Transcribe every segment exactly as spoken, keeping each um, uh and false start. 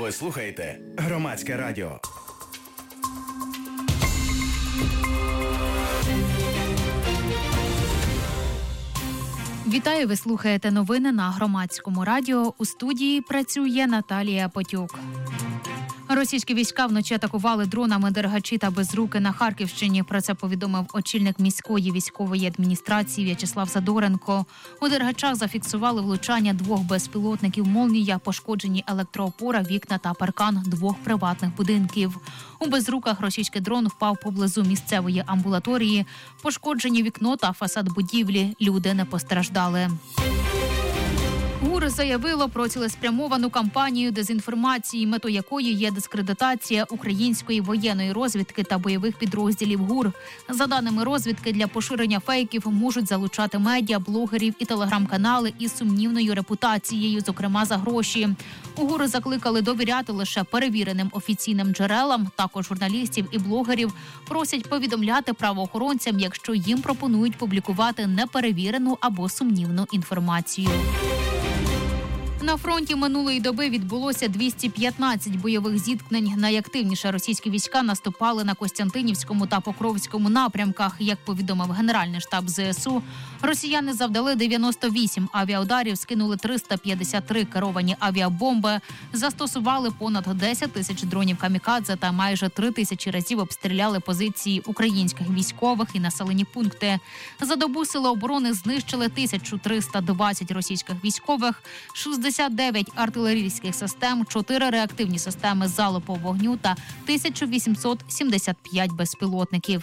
Ви слухаєте Громадське радіо. Вітаю, ви слухаєте новини на Громадському радіо. У студії працює Наталія Потюк. Російські війська вночі атакували дронами Дергачі та Безруки на Харківщині. Про це повідомив очільник міської військової адміністрації В'ячеслав Задоренко. У Дергачах зафіксували влучання двох безпілотників «Молнія», пошкоджені електроопора, вікна та паркан двох приватних будинків. У Безруках російський дрон впав поблизу місцевої амбулаторії. Пошкоджені вікно та фасад будівлі. Люди не постраждали. ГУР заявило про цілеспрямовану кампанію дезінформації, метою якої є дискредитація української воєнної розвідки та бойових підрозділів ГУР. За даними розвідки, для поширення фейків можуть залучати медіа, блогерів і телеграм-канали із сумнівною репутацією, зокрема за гроші. У ГУР закликали довіряти лише перевіреним офіційним джерелам, також журналістів і блогерів просять повідомляти правоохоронцям, якщо їм пропонують публікувати неперевірену або сумнівну інформацію. На фронті минулої доби відбулося двісті п'ятнадцять бойових зіткнень. Найактивніше російські війська наступали на Костянтинівському та Покровському напрямках. Як повідомив Генеральний штаб ЗСУ, росіяни завдали дев'яносто вісім авіаударів, скинули триста п'ятдесят три керовані авіабомби, застосували понад десять тисяч дронів камікадзе та майже три тисячі разів обстріляли позиції українських військових і населені пункти. За добу сили оборони знищили тисячу триста двадцять російських військових, шістдесят дев'ять артилерійських систем, чотири реактивні системи залпового вогню та тисяча вісімсот сімдесят п'ять безпілотників.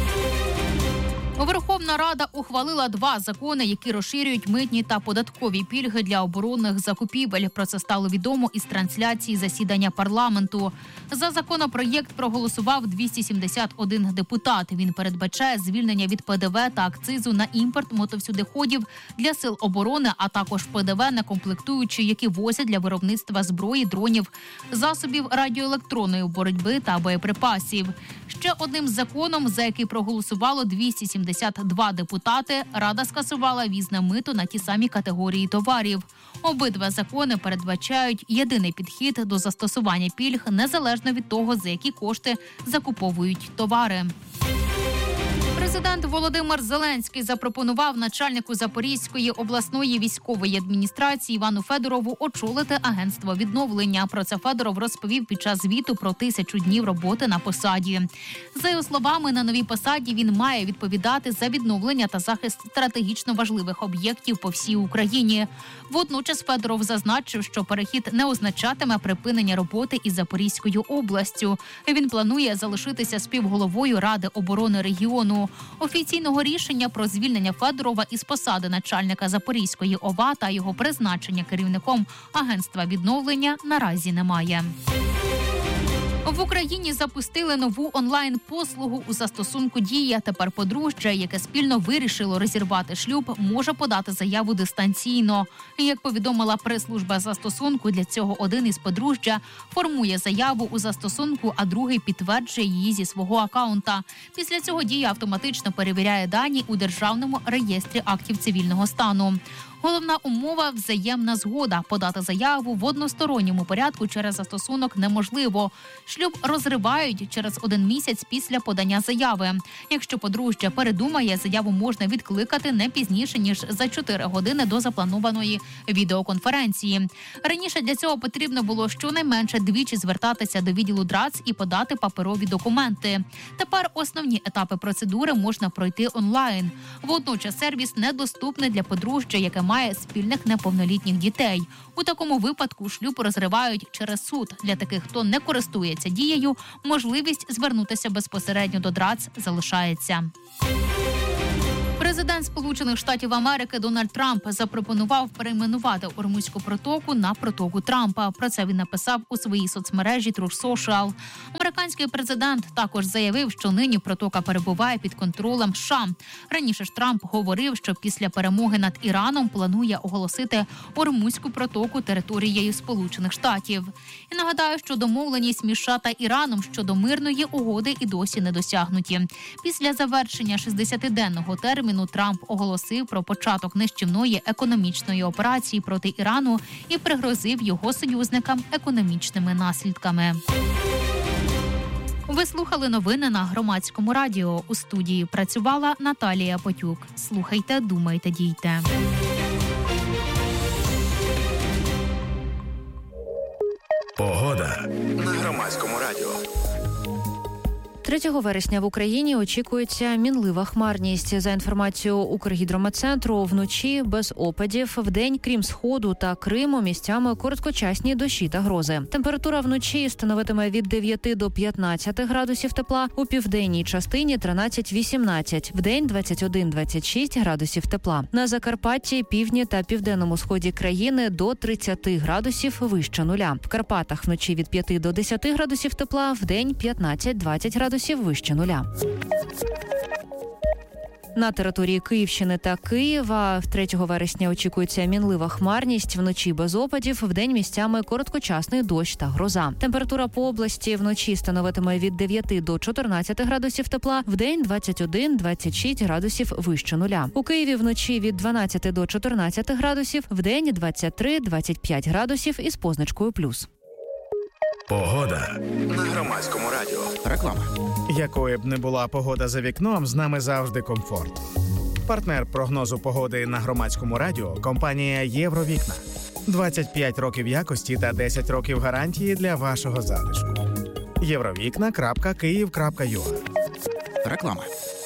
Верховна Рада ухвалила два закони, які розширюють митні та податкові пільги для оборонних закупівель. Про це стало відомо із трансляції засідання парламенту. За законопроєкт проголосував двісті сімдесят один депутат. Він передбачає звільнення від Пе Де Ве та акцизу на імпорт мотовсюдиходів для сил оборони, а також Пе Де Ве на комплектуючі, які возять для виробництва зброї, дронів, засобів радіоелектронної боротьби та боєприпасів. Ще одним законом, за який проголосувало двісті сімдесят два депутати, Рада скасувала візне мито на ті самі категорії товарів. Обидва закони передбачають єдиний підхід до застосування пільг, незалежно від того, за які кошти закуповують товари. Президент Володимир Зеленський запропонував начальнику Запорізької обласної військової адміністрації Івану Федорову очолити агентство відновлення. Про це Федоров розповів під час звіту про тисячу днів роботи на посаді. За його словами, на новій посаді він має відповідати за відновлення та захист стратегічно важливих об'єктів по всій Україні. Водночас Федоров зазначив, що перехід не означатиме припинення роботи із Запорізькою областю. Він планує залишитися співголовою Ради оборони регіону. Офіційного рішення про звільнення Федорова із посади начальника Запорізької О В А та його призначення керівником агентства відновлення наразі немає. В Україні запустили нову онлайн-послугу у застосунку «Дія». Тепер подружжя, яке спільно вирішило розірвати шлюб, може подати заяву дистанційно. Як повідомила прес-служба застосунку, для цього один із подружжя формує заяву у застосунку, а другий підтверджує її зі свого акаунта. Після цього «Дія» автоматично перевіряє дані у Державному реєстрі актів цивільного стану. Головна умова – взаємна згода. Подати заяву в односторонньому порядку через застосунок неможливо. Шлюб розривають через один місяць після подання заяви. Якщо подружжя передумає, заяву можна відкликати не пізніше, ніж за чотири години до запланованої відеоконференції. Раніше для цього потрібно було щонайменше двічі звертатися до відділу ДРАЦ і подати паперові документи. Тепер основні етапи процедури можна пройти онлайн. Водночас сервіс недоступний для подружжя, яке має спільних неповнолітніх дітей. У такому випадку шлюб розривають через суд. Для таких, хто не користується «Дією», можливість звернутися безпосередньо до ДРАЦ залишається. Президент Сполучених Штатів Америки Дональд Трамп запропонував перейменувати Ормузьку протоку на протоку Трампа. Про це він написав у своїй соцмережі Truth Social. Американський президент також заявив, що нині протока перебуває під контролем США. Раніше ж Трамп говорив, що після перемоги над Іраном планує оголосити Ормузьку протоку територією Сполучених Штатів. І нагадаю, що домовленість між США та Іраном щодо мирної угоди і досі не досягнуті. Після завершення шістдесятиденного терміну Вашингтону Трамп оголосив про початок нищівної економічної операції проти Ірану і пригрозив його союзникам економічними наслідками. Ви слухали новини на Громадському радіо. У студії працювала Наталія Потюк. Слухайте, думайте, дійте. Погода на Громадському радіо. третього вересня в Україні очікується мінлива хмарність. За інформацією Укргідрометцентру, вночі без опадів, вдень, крім Сходу та Криму, місцями короткочасні дощі та грози. Температура вночі становитиме від дев'яти до п'ятнадцяти градусів тепла, у південній частині тринадцять-вісімнадцять, вдень двадцять один - двадцять шість градусів тепла. На Закарпатті, півдні та південному сході країни до тридцяти градусів вище нуля. В Карпатах вночі від п'яти до десяти градусів тепла, вдень п'ятнадцять-двадцять градусів вище нуля. На території Київщини та Києва третього вересня очікується мінлива хмарність, вночі без опадів, вдень місцями короткочасний дощ та гроза. Температура по області вночі становитиме від дев'яти до чотирнадцяти градусів тепла, вдень двадцять один - двадцять шість градусів вище нуля. У Києві вночі від дванадцяти до чотирнадцяти градусів, вдень двадцять три - двадцять п'ять градусів із позначкою плюс. Погода на Громадському радіо. Реклама. Якою б не була погода за вікном, з нами завжди комфорт. Партнер прогнозу погоди на Громадському радіо – компанія «Євровікна». двадцять п'ять років якості та десять років гарантії для вашого затишку. євровікна крапка київ крапка ю а. Реклама.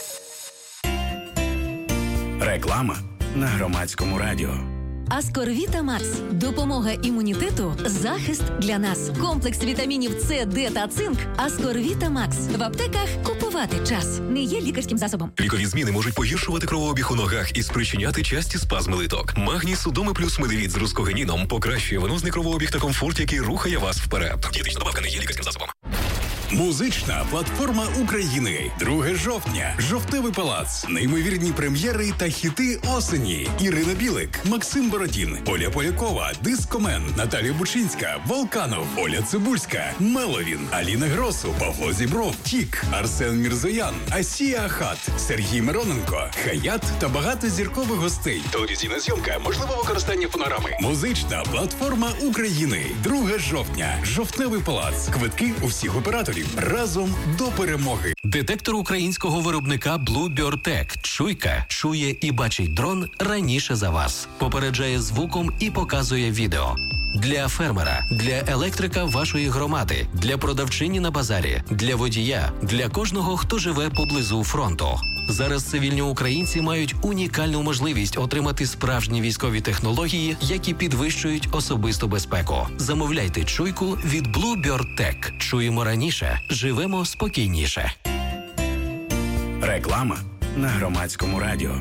Реклама на Громадському радіо. Аскорвіта Макс. Допомога імунітету, захист для нас. Комплекс вітамінів С, Д та цинк. Аскорвіта Макс. В аптеках купувати час. Не є лікарським засобом. Лікові зміни можуть погіршувати кровообіг у ногах і спричиняти часті спазми литок. Магній Судоми плюс Медевіт з рускогенીном покращує венозний кровообіг та комфорт, який рухає вас вперед. Дієтична добавка не є лікарським засобом. Музична платформа України. друге жовтня. Жовтневий палац. Неймовірні прем'єри та хіти осені. Ірина Білик, Максим Бородін, Оля Полякова, Дискомен, Наталія Бучинська, Волканов, Оля Цибульська, Меловін, Аліна Гросу, Павло Зібров, Тік, Арсен Мірзоян, Асія Ахат, Сергій Мироненко, Хаят та багато зіркових гостей. Телевізійна зйомка, можливе використання фонограми. Музична платформа України. друге жовтня. Жовтневий палац. Квитки у всіх операторів. Разом до перемоги. Детектор українського виробника Bluebird Tech. Чуйка чує і бачить дрон раніше за вас. Попереджає звуком і показує відео. Для фермера, для електрика вашої громади, для продавчині на базарі, для водія, для кожного, хто живе поблизу фронту. Зараз цивільні українці мають унікальну можливість отримати справжні військові технології, які підвищують особисту безпеку. Замовляйте чуйку від Bluebird Tech. Чуємо раніше, живемо спокійніше. Реклама на Громадському радіо.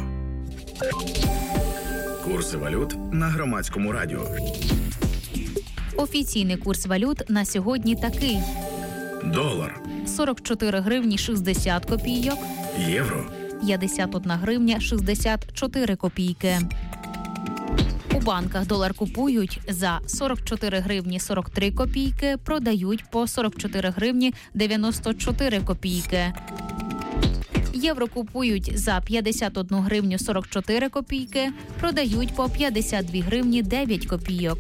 Курси валют на Громадському радіо. Офіційний курс валют на сьогодні такий. Долар. сорок чотири гривні шістдесят копійок. Євро. п'ятдесят одна гривня шістдесят чотири копійки. У банках долар купують за сорок чотири гривні сорок три копійки, продають по сорок чотири гривні дев'яносто чотири копійки. Євро купують за п'ятдесят одну гривню сорок чотири копійки, продають по п'ятдесят дві гривні дев'ять копійок.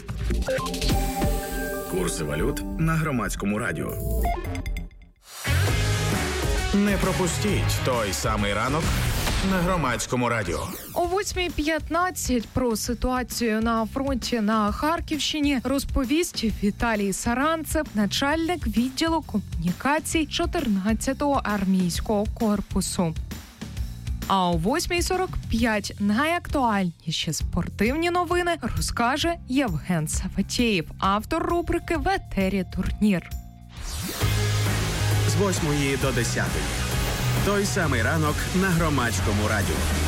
Курси валют на Громадському радіо. Не пропустіть той самий ранок на Громадському радіо. О восьмій п'ятнадцять про ситуацію на фронті на Харківщині розповість Віталій Саранцев, начальник відділу комунікацій чотирнадцятого армійського корпусу. А о восьмій сорок п'ять найактуальніші спортивні новини розкаже Євген Саватєєв, автор рубрики «В етері турнір». З восьмої до десятої. Той самий ранок на Громадському радіо.